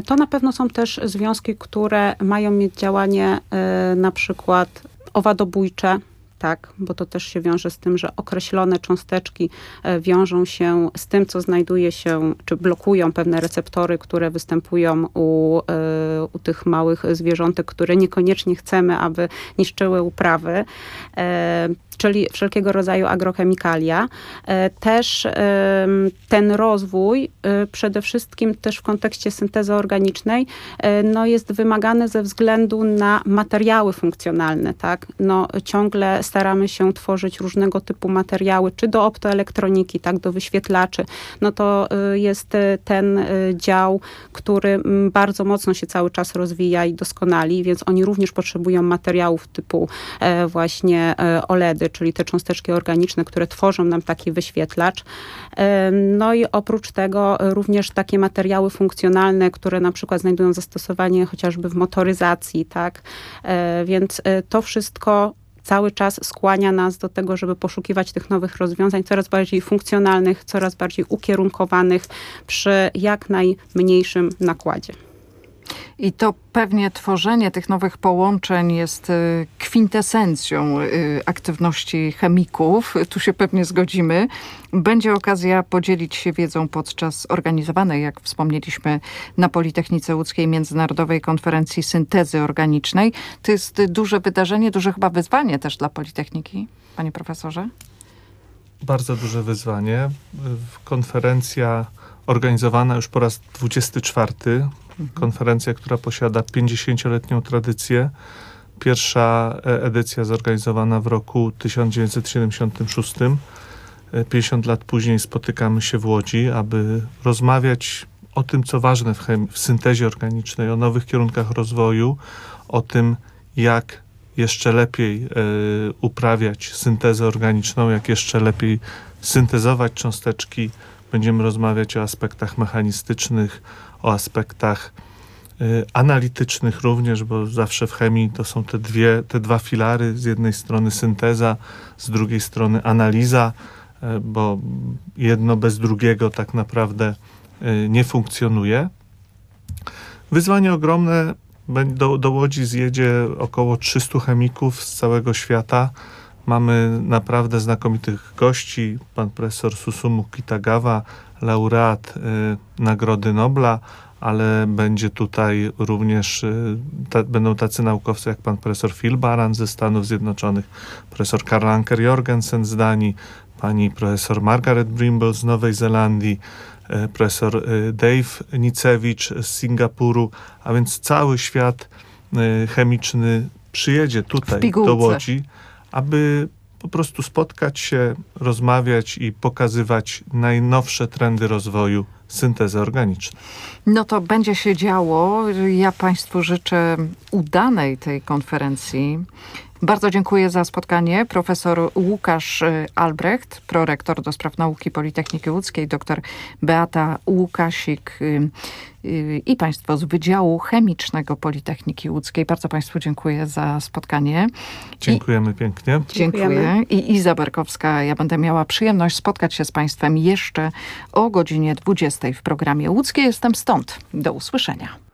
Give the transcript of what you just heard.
To na pewno są też związki, które mają mieć działanie na przykład owadobójcze, tak, bo to też się wiąże z tym, że określone cząsteczki wiążą się z tym, co znajduje się, czy blokują pewne receptory, które występują u tych małych zwierzątek, które niekoniecznie chcemy, aby niszczyły uprawy. Czyli wszelkiego rodzaju agrochemikalia. Też ten rozwój, przede wszystkim też w kontekście syntezy organicznej, jest wymagany ze względu na materiały funkcjonalne, tak? Ciągle staramy się tworzyć różnego typu materiały, czy do optoelektroniki, tak, do wyświetlaczy. To jest ten dział, który bardzo mocno się cały czas rozwija i doskonali, więc oni również potrzebują materiałów typu właśnie OLEDy, czyli te cząsteczki organiczne, które tworzą nam taki wyświetlacz. I oprócz tego również takie materiały funkcjonalne, które na przykład znajdują zastosowanie chociażby w motoryzacji, tak? Więc to wszystko cały czas skłania nas do tego, żeby poszukiwać tych nowych rozwiązań, coraz bardziej funkcjonalnych, coraz bardziej ukierunkowanych przy jak najmniejszym nakładzie. I to pewnie tworzenie tych nowych połączeń jest kwintesencją aktywności chemików. Tu się pewnie zgodzimy. Będzie okazja podzielić się wiedzą podczas organizowanej, jak wspomnieliśmy, na Politechnice Łódzkiej Międzynarodowej Konferencji Syntezy Organicznej. To jest duże wydarzenie, duże chyba wyzwanie też dla Politechniki, panie profesorze? Bardzo duże wyzwanie. Konferencja organizowana już po raz 24. Konferencja, która posiada 50-letnią tradycję. Pierwsza edycja zorganizowana w roku 1976. 50 lat później spotykamy się w Łodzi, aby rozmawiać o tym, co ważne w syntezie organicznej, o nowych kierunkach rozwoju, o tym, jak jeszcze lepiej uprawiać syntezę organiczną, jak jeszcze lepiej syntezować cząsteczki. Będziemy rozmawiać o aspektach mechanistycznych, o aspektach analitycznych również, bo zawsze w chemii to są te dwa filary. Z jednej strony synteza, z drugiej strony analiza, bo jedno bez drugiego tak naprawdę nie funkcjonuje. Wyzwanie ogromne. Do Łodzi zjedzie około 300 chemików z całego świata. Mamy naprawdę znakomitych gości. Pan profesor Susumu Kitagawa, laureat Nagrody Nobla, ale będzie tutaj również, będą tacy naukowcy jak pan profesor Phil Baran ze Stanów Zjednoczonych, profesor Karl Anker Jorgensen z Danii, pani profesor Margaret Brimble z Nowej Zelandii, profesor Dave Nicewicz z Singapuru, a więc cały świat chemiczny przyjedzie tutaj do Łodzi, aby po prostu spotkać się, rozmawiać i pokazywać najnowsze trendy rozwoju syntezy organicznej. To będzie się działo. Ja państwu życzę udanej tej konferencji. Bardzo dziękuję za spotkanie. Profesor Łukasz Albrecht, prorektor do spraw nauki Politechniki Łódzkiej, dr Beata Łukasik i państwo z Wydziału Chemicznego Politechniki Łódzkiej. Bardzo państwu dziękuję za spotkanie. Dziękujemy pięknie. Dziękuję. I Iza Berkowska. Ja będę miała przyjemność spotkać się z państwem jeszcze o godzinie 20 w programie Łódzkie. Jestem stąd. Do usłyszenia.